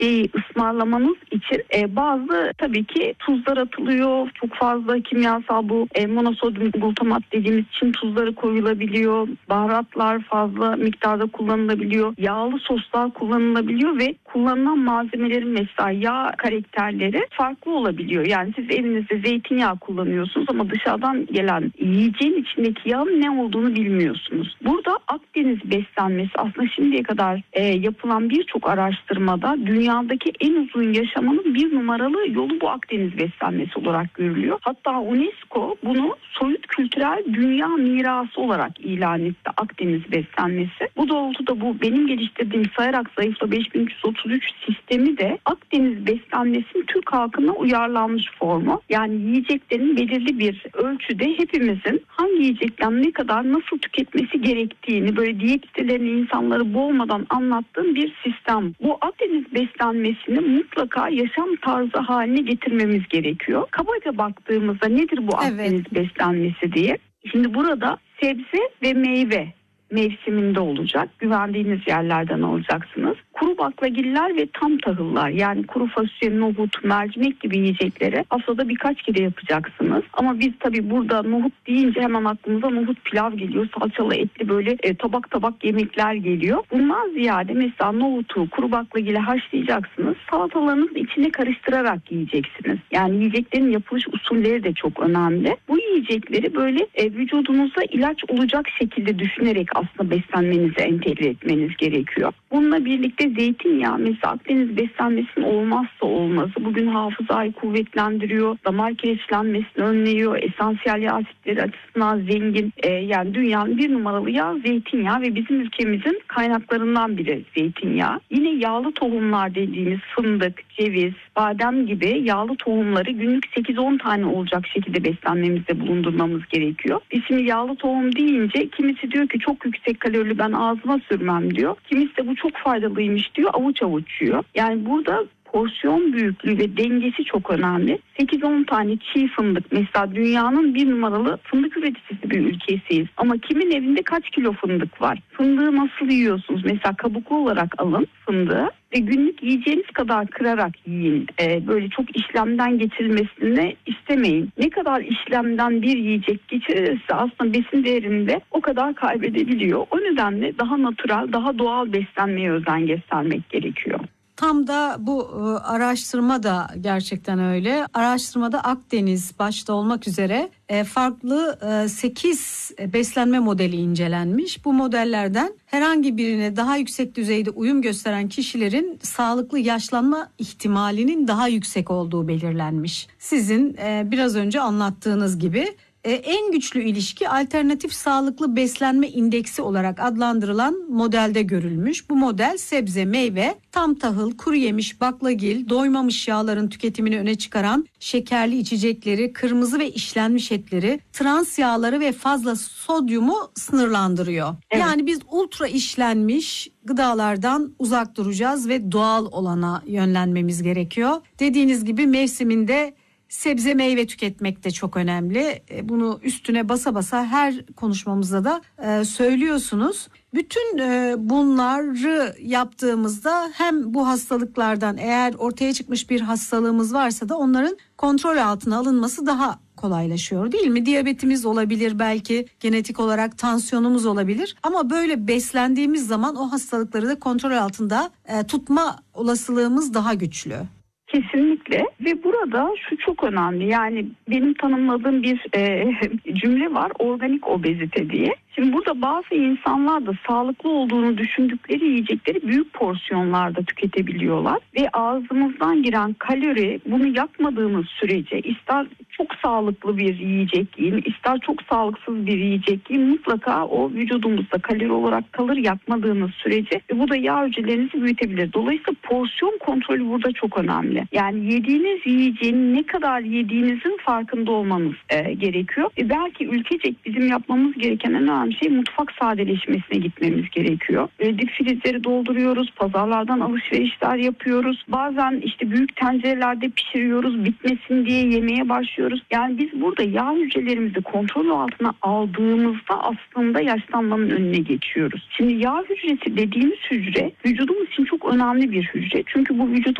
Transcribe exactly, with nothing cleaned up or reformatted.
şeyi ısmarlamanız için e, bazı tabii ki tuzlar atılıyor. Çok fazla kimyasal bu e, monosodyum glutamat dediğimiz Çin tuzları koyulabiliyor. Baharatlar fazla miktarda kullanılabiliyor. Yağlı soslar kullanılabiliyor ve kullanılan malzemelerin mesela yağ karakterleri farklı olabiliyor. Yani siz evinizde zeytinyağı kullanıyorsunuz ama dışarıdan gelen yiyeceğin içindeki yağın ne olduğunu bilmiyorsunuz. Burada Akdeniz beslenmesi aslında şimdiye kadar e, yapılan birçok araştırmada dünyadaki en uzun yaşamanın bir numaralı yolu bu Akdeniz beslenmesi olarak görülüyor. Hatta UNESCO bunu soyut kültürel dünya mirası olarak ilan etti, Akdeniz beslenmesi. Bu doğrultuda bu benim geliştirdiğim Sayarak Zayıfla beş bin üç yüz otuz üç sistemi de Akdeniz beslenmesinin Türk halkına uyarlanmış formu. Yani yiyeceklerin belirli bir ölçüde hepimizin hangi yiyecekten ne kadar nasıl tüketmesi gerektiğini böyle diyet sitelerine insanları boğmadan anlattığım bir sistem. Bu Akdeniz beslenmesini mutlaka yaşam tarzı haline getirmemiz gerekiyor. Kabaca baktığımızda nedir bu Akdeniz evet. beslenmesi diye? Şimdi burada sebze ve meyve mevsiminde olacak. Güvendiğiniz yerlerden alacaksınız. Kuru baklagiller ve tam tahıllar, yani kuru fasulye, nohut, mercimek gibi yiyecekleri haftada birkaç kere yapacaksınız. Ama biz tabii burada nohut deyince hemen aklımıza nohut pilav geliyor. Salçalı etli böyle e, tabak tabak yemekler geliyor. Bundan ziyade mesela nohutu, kuru baklagili haşlayacaksınız. Salatalarınızın içine karıştırarak yiyeceksiniz. Yani yiyeceklerin yapılış usulleri de çok önemli. Bu yiyecekleri böyle e, vücudunuza ilaç olacak şekilde düşünerek aslında beslenmenizi entegre etmeniz gerekiyor. Bununla birlikte zeytinyağı mesela Akdeniz beslenmesinin olmazsa olmazı. Bugün hafızayı kuvvetlendiriyor, damar kireçlenmesini önlüyor, esansiyel yağ asitleri açısından zengin. Ee, yani dünyanın bir numaralı yağ zeytinyağı ve bizim ülkemizin kaynaklarından biri zeytinyağı. Yine yağlı tohumlar dediğimiz fındık, ceviz, badem gibi yağlı tohumları günlük sekiz on tane olacak şekilde beslenmemizde bulundurmamız gerekiyor. Biz şimdi yağlı tohum deyince kimisi diyor ki çok yüksek kalorili, ben ağzıma sürmem diyor. Kimisi de bu çok faydalıymış diyor, avuç avuç yiyor. Yani burada porsiyon büyüklüğü ve dengesi çok önemli. sekiz on tane çiğ fındık, mesela dünyanın bir numaralı fındık üreticisi bir ülkesiyiz. Ama kimin evinde kaç kilo fındık var? Fındığı nasıl yiyorsunuz? Mesela kabuklu olarak alın fındığı ve günlük yiyeceğiniz kadar kırarak yiyin. Ee, böyle çok işlemden geçirilmesini istemeyin. Ne kadar işlemden bir yiyecek geçirirse aslında besin değerinde o kadar kaybedebiliyor. O nedenle daha natürel, daha doğal beslenmeye özen göstermek gerekiyor. Tam da bu e, araştırma da gerçekten öyle. Araştırmada Akdeniz başta olmak üzere e, farklı e, sekiz beslenme modeli incelenmiş. Bu modellerden herhangi birine daha yüksek düzeyde uyum gösteren kişilerin sağlıklı yaşlanma ihtimalinin daha yüksek olduğu belirlenmiş. Sizin e, biraz önce anlattığınız gibi. Ee, en güçlü ilişki alternatif sağlıklı beslenme indeksi olarak adlandırılan modelde görülmüş. Bu model sebze, meyve, tam tahıl, kuru yemiş, baklagil, doymamış yağların tüketimini öne çıkaran şekerli içecekleri, kırmızı ve işlenmiş etleri, trans yağları ve fazla sodyumu sınırlandırıyor. Evet. Yani biz ultra işlenmiş gıdalardan uzak duracağız ve doğal olana yönlenmemiz gerekiyor. Dediğiniz gibi mevsiminde sebze meyve tüketmek de çok önemli. Bunu üstüne basa basa her konuşmamızda da söylüyorsunuz. Bütün bunları yaptığımızda hem bu hastalıklardan, eğer ortaya çıkmış bir hastalığımız varsa da onların kontrol altına alınması daha kolaylaşıyor, değil mi? Diyabetimiz olabilir, belki genetik olarak tansiyonumuz olabilir. Ama böyle beslendiğimiz zaman o hastalıkları da kontrol altında tutma olasılığımız daha güçlü. Kesinlikle ve burada şu çok önemli, yani benim tanımladığım bir e, cümle var, organik obezite diye. Şimdi burada bazı insanlar da sağlıklı olduğunu düşündükleri yiyecekleri büyük porsiyonlarda tüketebiliyorlar ve ağzımızdan giren kalori, bunu yakmadığımız sürece ister çok sağlıklı bir yiyecek yiyin, ister çok sağlıksız bir yiyecek yiyin, mutlaka o vücudumuzda kalori olarak kalır yakmadığınız sürece ve bu da yağ hücrelerinizi büyütebilir. Dolayısıyla porsiyon kontrolü burada çok önemli. Yani yediğiniz yiyeceğin ne kadar yediğinizin farkında olmanız e, gerekiyor. E belki ülkecek bizim yapmamız gereken en önemli şey mutfak sadeleşmesine gitmemiz gerekiyor. E, dip filizleri dolduruyoruz, pazarlardan alışverişler yapıyoruz. Bazen işte büyük tencerelerde pişiriyoruz, bitmesin diye yemeye başlıyoruz. yapıyoruz. Yani biz burada yağ hücrelerimizi kontrol altına aldığımızda aslında yaşlanmanın önüne geçiyoruz. Şimdi yağ hücresi dediğimiz hücre vücudumuz için çok önemli bir hücre. Çünkü bu vücut